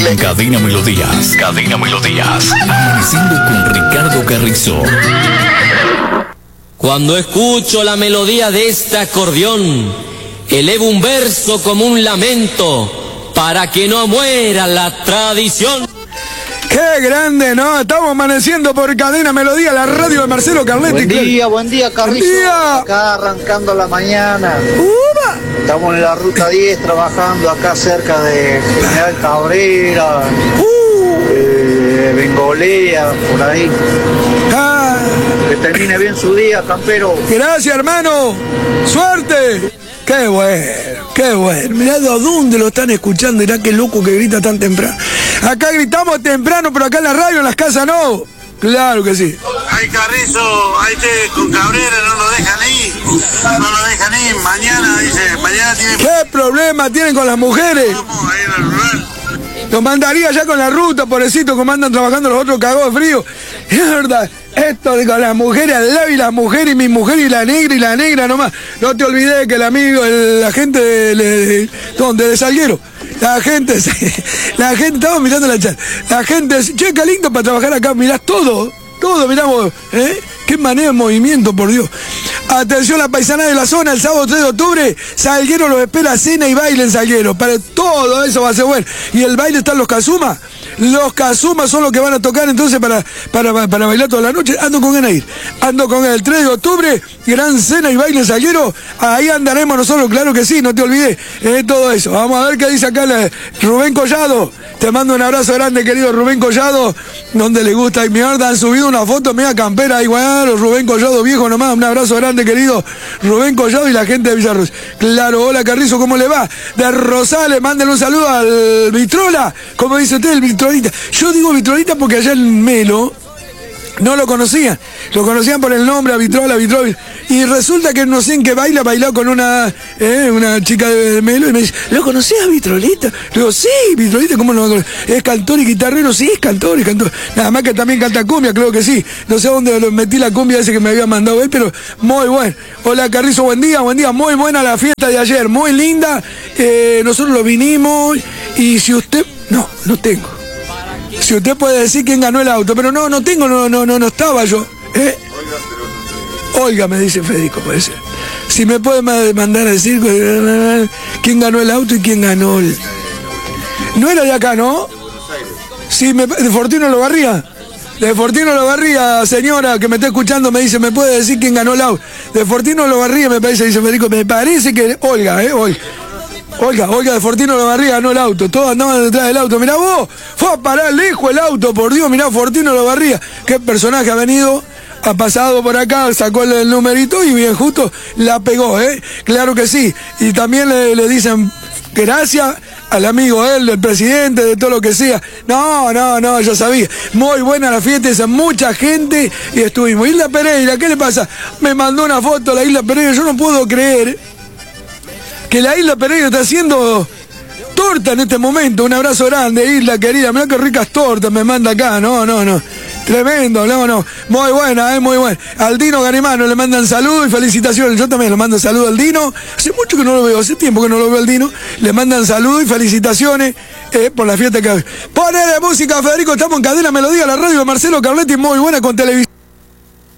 En Cadena Melodías. Cadena Melodías. Amaneciendo con Ricardo Carrizo. Cuando escucho la melodía de este acordeón, elevo un verso como un lamento para que no muera la tradición. ¡Qué grande, no! Estamos amaneciendo por Cadena Melodía, la radio de Marcelo Carletti. Buen día, Carrizo. Buen día. Acá arrancando la mañana. ¡Uba! Estamos en la ruta 10 trabajando acá cerca de General Cabrera, Bengolea, por ahí. Ah, Que termine bien su día, campero. gracias, hermano. ¡Suerte! ¡Qué bueno! ¡Qué bueno! Mirá de dónde lo están escuchando. Mirá qué loco que grita tan temprano. Acá gritamos temprano, pero acá en la radio, en las casas no. Claro que sí. Ay, Carrizo, ahí con Cabrera no lo dejan ir. No lo dejan ir. Mañana, dice, mañana tiene... ¿Qué problema tienen con las mujeres? Vamos a ir al rural. Los mandaría ya con la ruta, pobrecito, como andan trabajando los otros cagados de frío. Es verdad, esto de con las mujeres al lado y las mujeres y mi mujer y la negra nomás. No te olvides que el amigo, la gente de Salguero. La gente, estamos mirando la chat. La gente, che, qué lindo para trabajar acá, mirás todo, miramos, qué manera de movimiento, por Dios. Atención, la paisana de la zona, el sábado 3 de octubre, Salguero los espera cena y baile en Salguero. Para todo eso va a ser bueno. Y el baile están los Kazuma. Los Kazuma son los que van a tocar entonces para bailar toda la noche. Ando con ganas de ir. Ando con el 3 de octubre, gran cena y baile en Salguero. Ahí andaremos nosotros, claro que sí, no te olvides. Todo eso. Vamos a ver qué dice acá Rubén Collado. Te mando un abrazo grande, querido Rubén Collado. Donde le gusta. Y mierda, han subido una foto media campera. Igual, Rubén Collado, viejo nomás. Un abrazo grande, querido Rubén Collado y la gente de Villarroel. Claro, hola Carrizo, ¿cómo le va? De Rosales, mándenle un saludo al Vitrola. ¿Cómo dice usted, el Vitrolita? Yo digo Vitrolita porque allá en Melo no lo conocían por el nombre, a Vitrola. Y resulta que no sé en qué bailó con una chica de Melo y me dice, ¿lo conocías, Vitrolita? Le digo, sí, Vitrolita, ¿cómo no lo conoces? ¿Es cantor y guitarrero? Sí, es cantor. Nada más que también canta cumbia, creo que sí. No sé dónde lo metí la cumbia ese que me había mandado él, pero muy bueno. Hola Carrizo, buen día, muy buena la fiesta de ayer, muy linda. Nosotros lo vinimos y si usted... No tengo. Si usted puede decir quién ganó el auto, pero no tengo, no estaba yo. Oiga, me dice Federico, puede ser. Si me puede mandar a decir quién ganó el auto y quién ganó el... No era de acá, ¿no? Sí, de Fortino Lobarría. De Fortino Lobarría, señora que me está escuchando, me dice, ¿me puede decir quién ganó el auto? De Fortino Lobarría, me parece, dice Federico, me parece que... Olga, de Fortino Lobarría ganó el auto, todos andaban detrás del auto, mirá vos, fue a parar lejos el auto, por Dios, mirá Fortino Lobarría, qué personaje ha venido, ha pasado por acá, sacó el numerito y bien justo la pegó, claro que sí, y también le dicen gracias al amigo del presidente, de todo lo que sea. No, yo sabía. Muy buena la fiesta, esa mucha gente y estuvimos. Isla Pereira, ¿qué le pasa? Me mandó una foto a la Isla Pereira, yo no puedo creer que la Isla Pereira está haciendo torta en este momento. Un abrazo grande, Isla querida. Mirá qué ricas tortas me manda acá. No. Tremendo, no. Muy buena, muy buena. Al Dino Garimano le mandan saludos y felicitaciones. Yo también le mando saludos al Dino. Hace mucho que no lo veo, hace tiempo que no lo veo al Dino. Le mandan saludos y felicitaciones por la fiesta que hay. Pone de música, Federico. Estamos en Cadena Melodía, la radio de Marcelo Carletti. Muy buena con televisión.